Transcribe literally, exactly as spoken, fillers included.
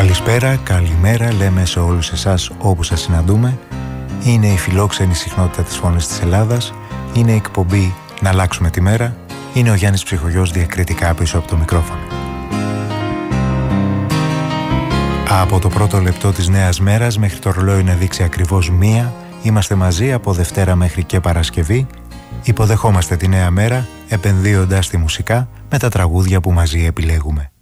Καλησπέρα, καλημέρα λέμε σε όλους εσάς όπου σας συναντούμε. Είναι η φιλόξενη συχνότητα της Φωνής της Ελλάδας. Είναι η εκπομπή «Να αλλάξουμε τη μέρα». Είναι ο Γιάννης Ψυχογιός διακριτικά πίσω από το μικρόφωνο. Από το πρώτο λεπτό της νέας μέρας μέχρι το ρολόι να δείξει ακριβώς μία, είμαστε μαζί από Δευτέρα μέχρι και Παρασκευή. Υποδεχόμαστε τη νέα μέρα επενδύοντας τη μουσικά με τα τραγούδια που μαζί επιλέγουμε.